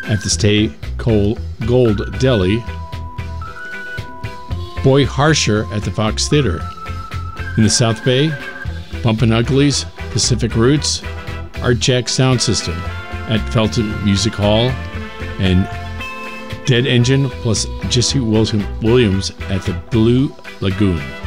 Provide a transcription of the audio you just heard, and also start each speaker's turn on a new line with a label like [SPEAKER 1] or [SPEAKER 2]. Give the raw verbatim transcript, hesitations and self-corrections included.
[SPEAKER 1] at the Stay Cole Gold Deli. Boy Harsher at the Fox Theater. In the South Bay, Bumpin' Uglies, Pacific Roots, Art Jack Sound System at Felton Music Hall, and Dead Engine plus Jesse Williams at the Blue Lagoon.